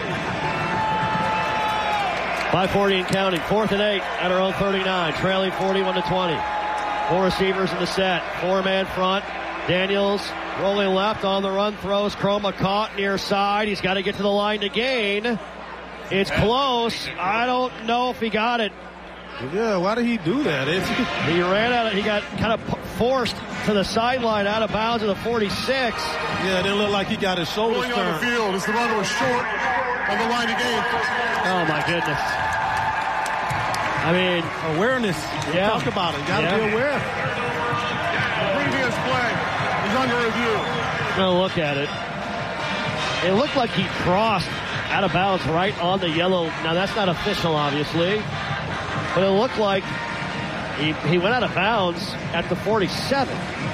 Speaker 1: 5:40 and counting. 4th and 8 at our own 39. Trailing 41-20. 4 receivers in the set. 4-man front. Daniels rolling left on the run. Throws. Chroma caught near side. He's got to get to the line to gain. It's close. I don't know if he got it.
Speaker 2: Yeah, why did he do that?
Speaker 1: He ran out. He got kind of forced to the sideline out of bounds of the 46.
Speaker 2: Yeah, it didn't look like he got his shoulders turned.
Speaker 8: On the field as the runner was short on the line of gain.
Speaker 1: Oh, my goodness. I mean,
Speaker 2: awareness.
Speaker 1: Yeah.
Speaker 2: Talk about it. You got to be aware.
Speaker 8: Previous play is under review.
Speaker 1: Now look at it. It looked like he crossed out of bounds right on the yellow. Now, that's not official, obviously. But it looked like he went out of bounds at the 47.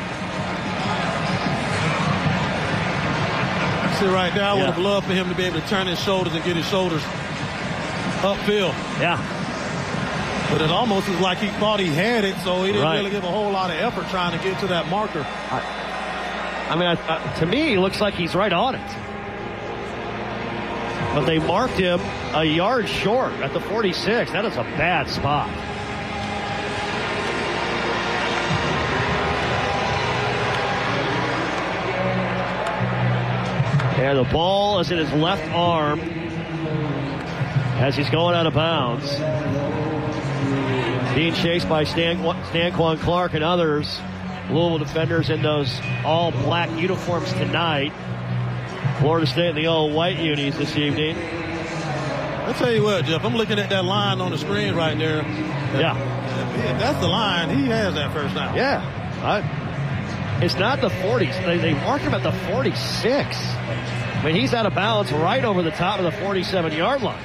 Speaker 2: See, right now, I would have loved for him to be able to turn his shoulders and get his shoulders upfield.
Speaker 1: Yeah.
Speaker 2: But it almost is like he thought he had it, so he didn't really give a whole lot of effort trying to get to that marker.
Speaker 1: I mean, to me, it looks like he's right on it. But they marked him a yard short at the 46. That is a bad spot. And the ball is in his left arm as he's going out of bounds. Being chased by Stanquan Clark and others. Louisville defenders in those all-black uniforms tonight. Florida State in the all-white unis this evening.
Speaker 2: I'll tell you what, Jeff, I'm looking at that line on the screen right there.
Speaker 1: Yeah.
Speaker 2: If that's the line, he has that first down.
Speaker 1: Yeah. It's not the 40s. They marked him at the 46. I mean, he's out of bounds right over the top of the 47-yard line.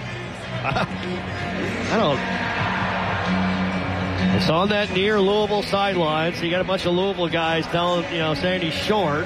Speaker 1: I don't... It's on that near Louisville sideline, so you got a bunch of Louisville guys saying he's short.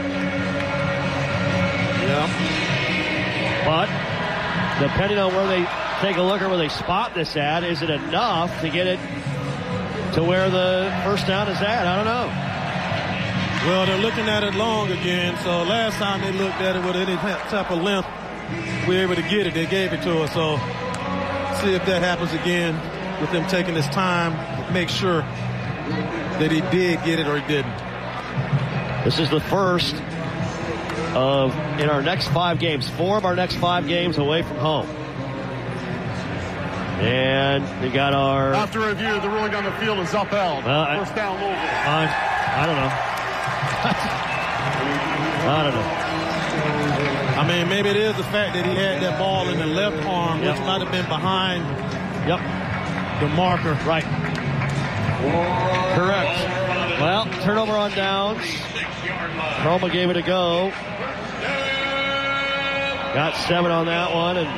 Speaker 2: Yeah.
Speaker 1: But depending on where they take a look or where they spot this at, is it enough to get it to where the first down is at? I don't know.
Speaker 2: Well, they're looking at it long again, so last time they looked at it with any type of length, we were able to get it. They gave it to us, so see if that happens again with them taking his time, make sure that he did get it or he didn't.
Speaker 1: This is the first of, in our next 5 games, 4 of our next 5 games away from home. And we got our...
Speaker 8: After review, the ruling on the field is upheld. First down, Louisville.
Speaker 1: I don't know. I don't know.
Speaker 2: I mean, maybe it is the fact that he had that ball in the left arm, which might have been behind the marker.
Speaker 1: Right. Correct. Well, turnover on downs. Chroma gave it a go. Got 7 on that one, and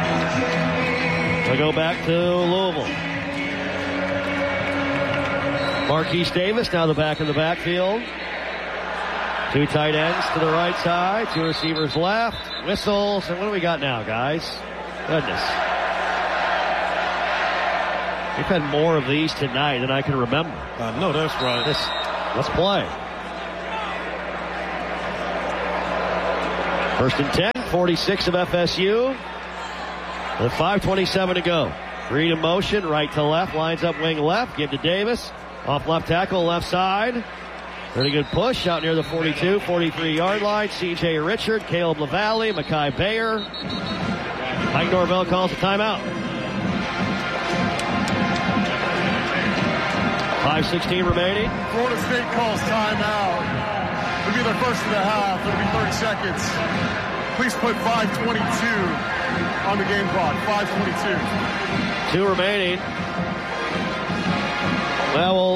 Speaker 1: we'll go back to Louisville. Marquise Davis now the back of the backfield. 2 tight ends to the right side, 2 receivers left, whistles, and what do we got now, guys? Goodness. We've had more of these tonight than I can remember.
Speaker 2: No, that's right.
Speaker 1: Let's play. 1st and 10, 46 of FSU. With 5:27 to go. Reed in motion, right to left, lines up wing left, give to Davis. Off left tackle, left side. Pretty good push out near the 42, 43-yard line. C.J. Richard, Caleb LaValle, Mekhi Bayer. Mike Norvell calls a timeout. 5:16 remaining.
Speaker 8: Florida State calls timeout. It'll be their first of the half. It'll be 30 seconds. Please put 5:22 on the game clock. 5:22.
Speaker 1: 2 remaining. Well, we'll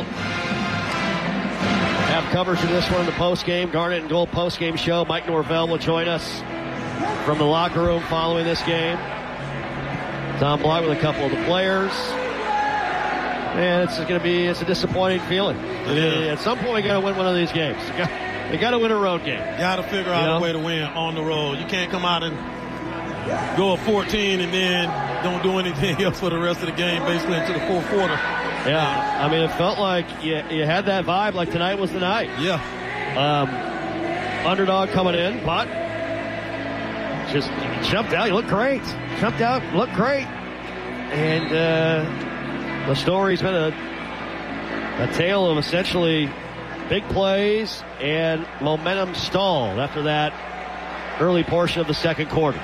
Speaker 1: have coverage of this one in the postgame. Garnet and Gold postgame show. Mike Norvell will join us from the locker room following this game. Tom Block with a couple of the players. And it's a disappointing feeling. Yeah. At some point, we got to win one of these games. You got to win a road game.
Speaker 2: You got to figure out a way to win on the road. You can't come out and go up 14 and then don't do anything else for the rest of the game, basically into the fourth quarter.
Speaker 1: Yeah, I mean, it felt like you had that vibe like tonight was the night.
Speaker 2: Yeah.
Speaker 1: Underdog coming in, but just jumped out. You look great. Jumped out, looked great. And the story's been a tale of essentially big plays and momentum stalled after that early portion of the second quarter.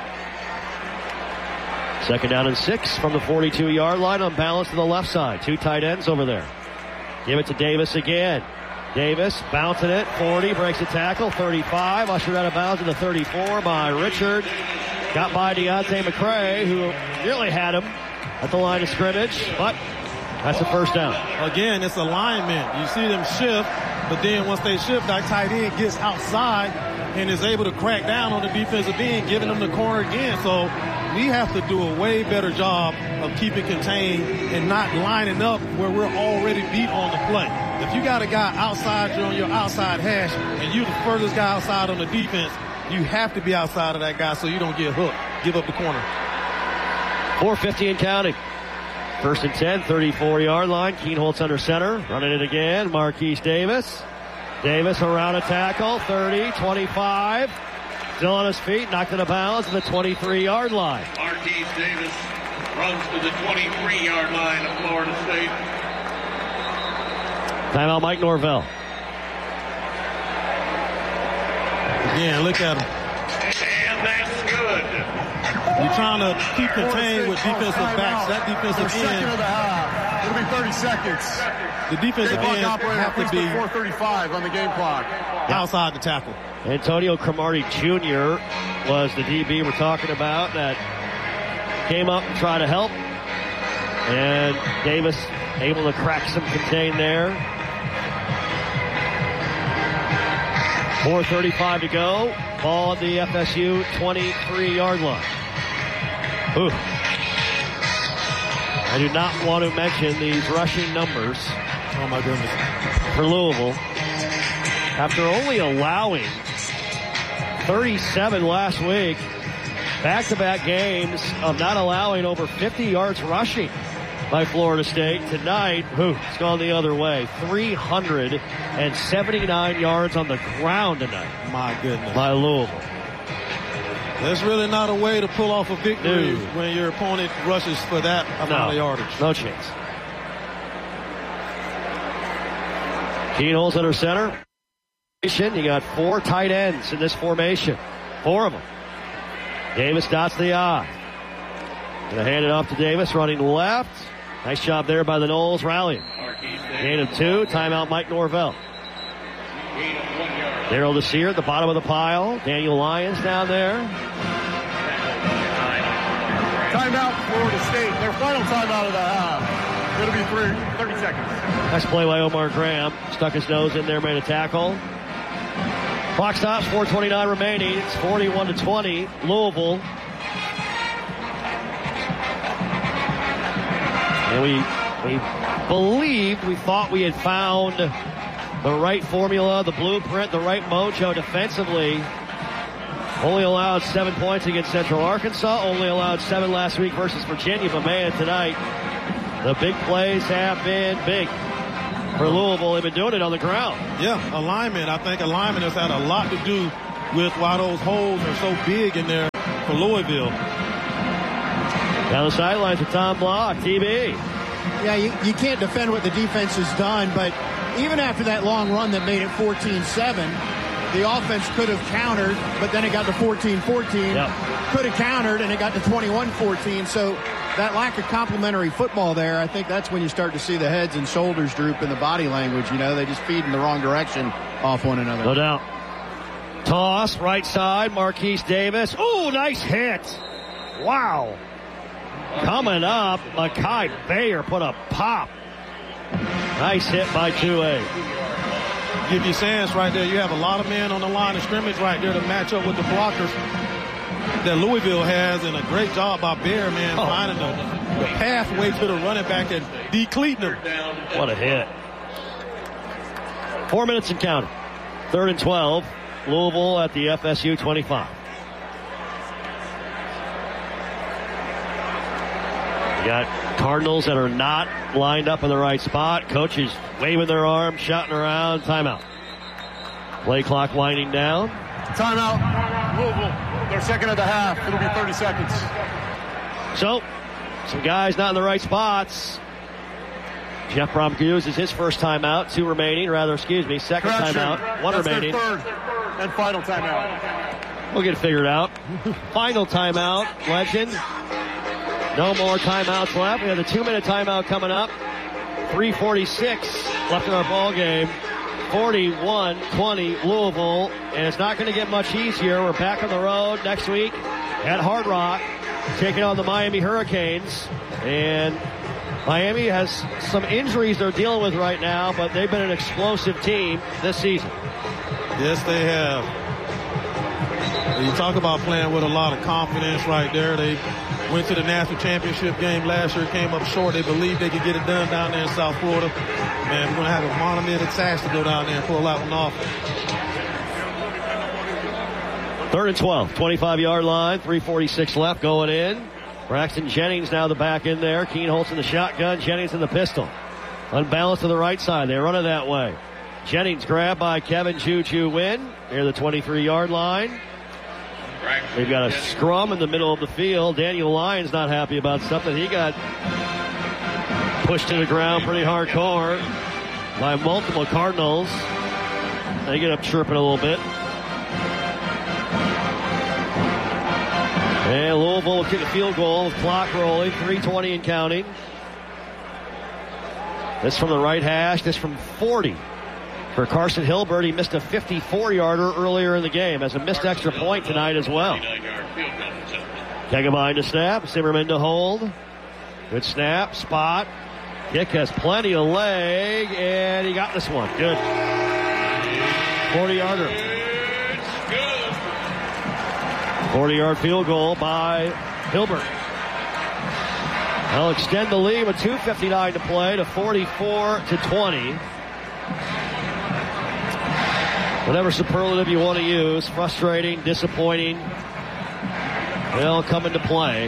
Speaker 1: 2nd down and 6 from the 42-yard line on balance to the left side. 2 tight ends over there. Give it to Davis again. Davis bouncing it. 40, breaks a tackle. 35, ushered out of bounds to the 34 by Richard. Got by Deontay McCray, who nearly had him at the line of scrimmage, but that's a first down.
Speaker 2: Again, it's alignment. You see them shift, but then once they shift, that tight end gets outside and is able to crack down on the defensive end, giving them the corner again. So we have to do a way better job of keeping contained and not lining up where we're already beat on the play. If you got a guy outside you on your outside hash and you're the furthest guy outside on the defense, you have to be outside of that guy so you don't get hooked. Give up the corner.
Speaker 1: 4:50 and counting. 1st and 10, 34-yard line. Keenholz under center. Running it again. Marquise Davis. Davis around a tackle. 30, 25. Still on his feet. Knocked out of bounds at the 23-yard line.
Speaker 20: Marquise Davis runs to the 23-yard line of Florida State.
Speaker 1: Timeout, Mike Norvell.
Speaker 2: Again, look at him.
Speaker 20: And that's good.
Speaker 2: You're trying to keep contained with defensive backs. That defensive end.
Speaker 8: Second of the half. It'll be 30 seconds.
Speaker 2: The defensive end have to be
Speaker 8: 4:35 on the game clock.
Speaker 2: Outside the tackle.
Speaker 1: Antonio Cromartie Jr. was the DB we're talking about that came up and tried to help. And Davis able to crack some contain there. 4:35 to go. Ball at the FSU 23-yard line. Ooh. I do not want to mention these rushing numbers.
Speaker 2: Oh, my goodness.
Speaker 1: For Louisville. After only allowing 37 last week, back-to-back games of not allowing over 50 yards rushing by Florida State. Tonight, it's gone the other way. 379 yards on the ground tonight.
Speaker 2: My goodness.
Speaker 1: By Louisville.
Speaker 2: There's really not a way to pull off a victory when your opponent rushes for that amount of yardage.
Speaker 1: No chance. Keenholz under center. You got 4 tight ends in this formation. 4 of them. Davis dots the I. Gonna hand it off to Davis, running left. Nice job there by the Noles rallying. Gain of 2. Timeout, Mike Norvell. Darrell Desir at the bottom of the pile. Daniel Lyons down there.
Speaker 8: Timeout, Florida State. Their final timeout of the half. It'll be 30 seconds.
Speaker 1: Nice play by Omar Graham. Stuck his nose in there, made a tackle. Clock stops, 4:29 remaining. It's 41-20. Louisville. And we believed, we thought we had found the right formula, the blueprint, the right mojo defensively. Only allowed 7 points against Central Arkansas. Only allowed 7 last week versus Virginia. But, man, tonight, the big plays have been big for Louisville. They've been doing it on the ground.
Speaker 2: Yeah, alignment. I think alignment has had a lot to do with why those holes are so big in there for Louisville.
Speaker 1: Down the sidelines with Tom Block, TB.
Speaker 16: Yeah, you can't defend what the defense has done, but even after that long run that made it 14-7, the offense could have countered, but then it got to 14-14. Yep. Could have countered, and it got to 21-14. So that lack of complementary football there, I think that's when you start to see the heads and shoulders droop in the body language. You know, they just feed in the wrong direction off one another.
Speaker 1: No doubt. Toss, right side, Marquise Davis. Ooh, nice hit. Wow. Coming up, Makai Bayer put a pop. Nice hit by 2A.
Speaker 2: Give you Sands right there. You have a lot of men on the line of scrimmage right there to match up with the blockers that Louisville has, and a great job by Bayer, man, finding the pathway to the running back and decleating him.
Speaker 1: What a hit. 4 minutes and counting. 3rd and 12. Louisville at the FSU 25. You got Cardinals that are not lined up in the right spot. Coaches waving their arms, shouting around. Timeout. Play clock winding down.
Speaker 8: Timeout. Louisville. Their second of the half. It'll be 30 seconds.
Speaker 1: So, some guys not in the right spots. Jeff Bromguz is his first timeout. Second timeout. One
Speaker 8: That's
Speaker 1: remaining.
Speaker 8: Their third and final timeout.
Speaker 1: We'll get it figured out. Final timeout. Legend. No more timeouts left. We have the 2-minute timeout coming up. 3:46 left in our ball game. 41-20 Louisville, and it's not going to get much easier. We're back on the road next week at Hard Rock, taking on the Miami Hurricanes. And Miami has some injuries they're dealing with right now, but they've been an explosive team this season.
Speaker 2: Yes, they have. You talk about playing with a lot of confidence right there. They went to the national championship game last year, came up short. They believed they could get it done down there in South Florida. Man, we're going to have a monumental task to go down there and pull that one off.
Speaker 1: 3rd and 12, 25-yard line, 3:46 left going in. Braxton Jennings now the back in there. Keenholz in the shotgun, Jennings in the pistol. Unbalanced to the right side. They run it that way. Jennings grabbed by Kevin Juju Wynn near the 23-yard line. They've got a scrum in the middle of the field. Daniel Lyons not happy about something. He got pushed to the ground pretty hardcore by multiple Cardinals. They get up chirping a little bit. And Louisville will kick a field goal with clock rolling, 3:20 and counting. This from the right hash, this from 40. For Carson Hilbert, he missed a 54-yarder earlier in the game. Has a missed extra point tonight as well. Kegebein to snap. Zimmerman to hold. Good snap. Spot. Kick has plenty of leg. And he got this one. Good. 40-yarder. 40-yard field goal by Hilbert. They'll extend the lead with 2:59 to play to 44-20. Whatever superlative you want to use, frustrating, disappointing, they'll come into play.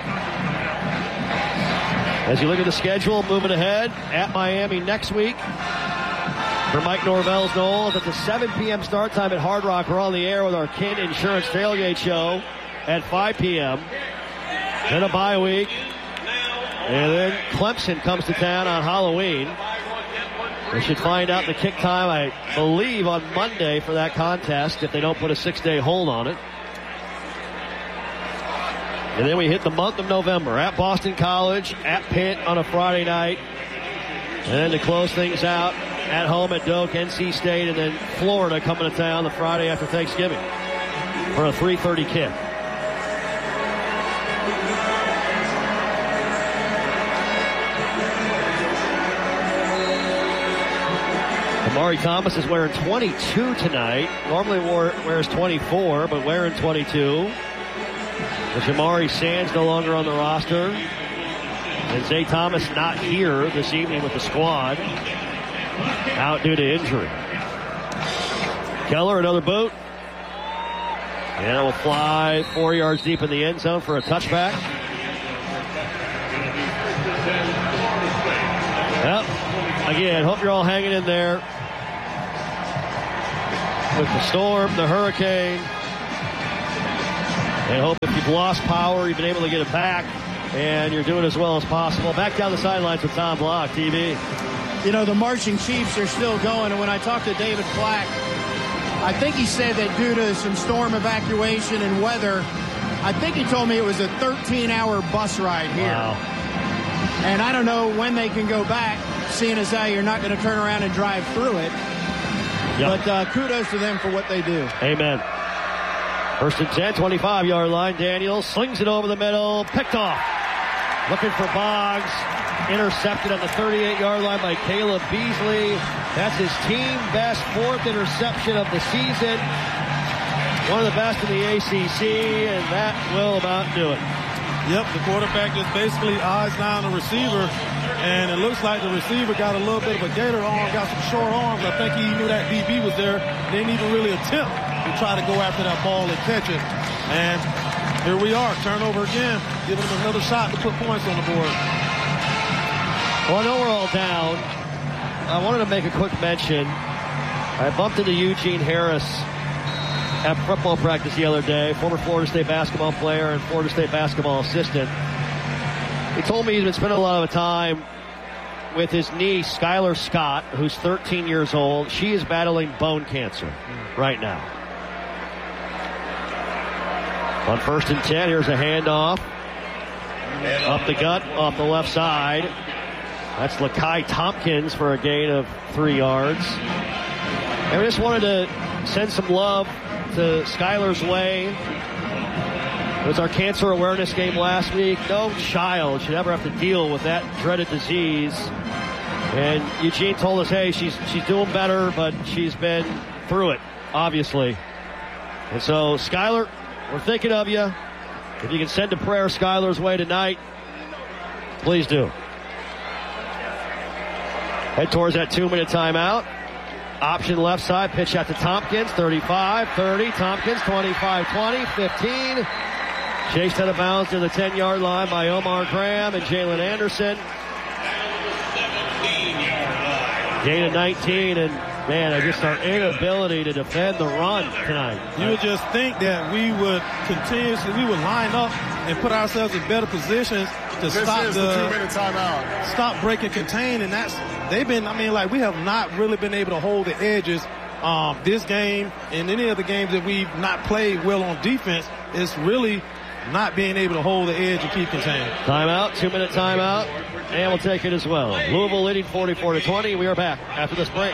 Speaker 1: As you look at the schedule, moving ahead, at Miami next week. For Mike Norvell's Knowles, at the 7 p.m. start time at Hard Rock, we're on the air with our Kin Insurance Tailgate Show at 5 p.m. Then a bye week. And then Clemson comes to town on Halloween. We should find out the kick time, I believe, on Monday for that contest if they don't put a 6-day hold on it. And then we hit the month of November at Boston College, at Pitt on a Friday night. And then to close things out, at home at Doak, NC State, and then Florida coming to town the Friday after Thanksgiving for a 3:30 kick. Amari Thomas is wearing 22 tonight. Normally wears 24, but wearing 22. Jamari Sands no longer on the roster. And Zay Thomas not here this evening with the squad. Out due to injury. Keller, another boot. And it will fly 4 yards deep in the end zone for a touchback. Yep. Again, hope you're all hanging in there. With the storm, the hurricane. And hope if you've lost power, you've been able to get it back. And you're doing as well as possible. Back down the sidelines with Tom Block, TV.
Speaker 16: You know, the marching Chiefs are still going. And when I talked to David Black, I think he said that due to some storm evacuation and weather, I think he told me it was a 13-hour bus ride here.
Speaker 1: Wow.
Speaker 16: And I don't know when they can go back, seeing as how you're not going to turn around and drive through it. Yep. But kudos to them for what they do.
Speaker 1: Amen. First and 10, 25-yard line. Daniels slings it over the middle, picked off. Looking for Boggs. Intercepted on the 38-yard line by Caleb Beasley. That's his team best 4th interception of the season. One of the best in the ACC, and that will about do it.
Speaker 2: Yep, the quarterback just basically eyes down the receiver, and it looks like the receiver got a little bit of a gator arm, got some short arms. I think he knew that DB was there. Didn't even really attempt to try to go after that ball and catch it. And here we are, turnover again, giving them another shot to put points on the board.
Speaker 1: Well, I know we're all down. I wanted to make a quick mention. I bumped into Eugene Harris at football practice the other day, former Florida State basketball player and Florida State basketball assistant. He told me he's been spending a lot of time with his niece, Skylar Scott, who's 13 years old. She is battling bone cancer right now. On 1st and 10, here's a handoff. Up the gut, off the left side. That's Lakai Tompkins for a gain of 3 yards. And we just wanted to send some love to Skylar's way. It was our cancer awareness game last week. No child should ever have to deal with that dreaded disease. And Eugene told us, hey, she's doing better, but she's been through it, obviously. And so, Skylar, we're thinking of you. If you can send a prayer Skylar's way tonight, please do. Head towards that 2-minute timeout. Option left side, pitch out to Tompkins, 35, 30, Tompkins, 25, 20, 15. Chased out of bounds to the 10-yard line by Omar Graham and Jalen Anderson. Gain of 19, and man, just our inability to defend the run tonight.
Speaker 2: You would just think that we would line up and put ourselves in better positions to stop
Speaker 8: the 2-minute timeout.
Speaker 2: Stop break and contain, and we have not really been able to hold the edges. This game and any of the games that we've not played well on defense is really not being able to hold the edge and keep contained.
Speaker 1: Timeout, 2-minute timeout, and we'll take it as well. Louisville leading 44-20. We are back after this break.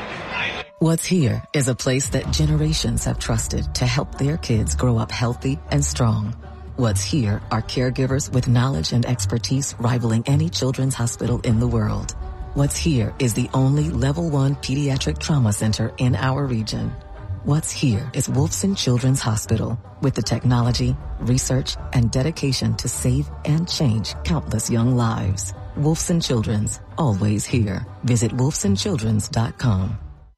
Speaker 21: What's Here is a place that generations have trusted to help their kids grow up healthy and strong. What's Here are caregivers with knowledge and expertise rivaling any children's hospital in the world. What's Here is the only level 1 pediatric trauma center in our region. What's Here is Wolfson Children's Hospital with the technology, research, and dedication to save and change countless young lives. Wolfson Children's, always here. Visit wolfsonchildrens.com.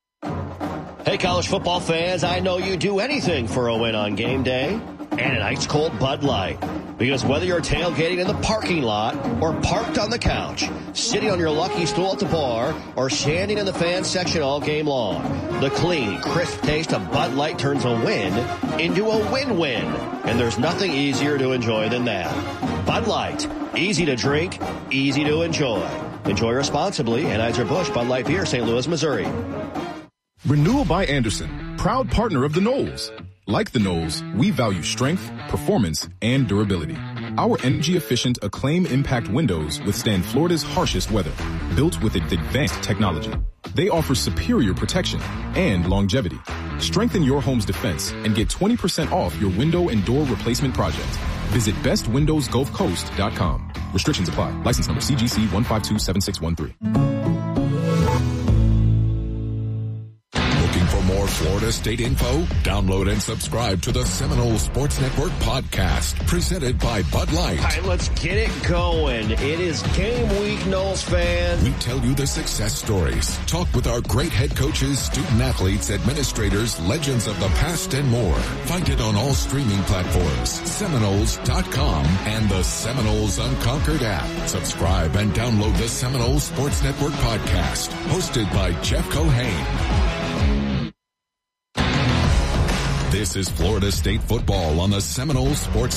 Speaker 1: Hey, college football fans, I know you do anything for a win on game day. And an ice-cold Bud Light. Because whether you're tailgating in the parking lot or parked on the couch, sitting on your lucky stool at the bar, or standing in the fan section all game long, the clean, crisp taste of Bud Light turns a win into a win-win. And there's nothing easier to enjoy than that. Bud Light. Easy to drink, easy to enjoy. Enjoy responsibly. Anheuser-Busch Bud Light Beer, St. Louis, Missouri.
Speaker 19: Renewal by Andersen, proud partner of the Knowles. Like the Knowles, we value strength, performance, and durability. Our energy-efficient Acclaim Impact windows withstand Florida's harshest weather, built with advanced technology. They offer superior protection and longevity. Strengthen your home's defense and get 20% off your window and door replacement project. Visit bestwindowsgulfcoast.com. Restrictions apply. License number CGC 1527613.
Speaker 4: Looking for more Florida
Speaker 19: Florida State info? Download and subscribe to the Seminole Sports Network podcast, presented by Bud Light.
Speaker 1: All right, let's get it going. It is game week, Noles fans.
Speaker 19: We tell you the success stories, talk with our great head coaches, student athletes, administrators, legends of the past, and more. Find it on all streaming platforms, Seminoles.com, and the Seminoles Unconquered app. Subscribe and download the Seminoles Sports Network podcast, hosted by Jeff Cohane. This is Florida State football on the Seminoles Sports